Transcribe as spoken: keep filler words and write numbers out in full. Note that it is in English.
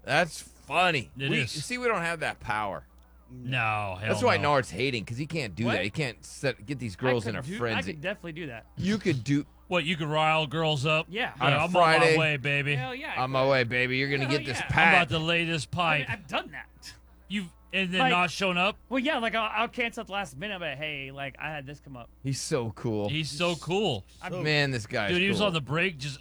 That's funny. It we, is. See, we don't have that power. No, hell That's why no. Nard's hating, because he can't do What? that. He can't set, get these I girls could in a do- I frenzy. could definitely do that. You could do. What, you could rile girls up? Yeah. Yeah, On a I'm Friday. on my way, baby. Hell yeah. I On my could. way, baby. You're gonna Hell get this yeah. I'm pack. about to lay this I pipe. mean, I've done that. You've and then Like- not shown up. Well, yeah, like I'll, I'll cancel at the last minute, but hey, like I had this come up. He's so cool. He's so cool. Man, this guy. Dude, he was cool. on the break just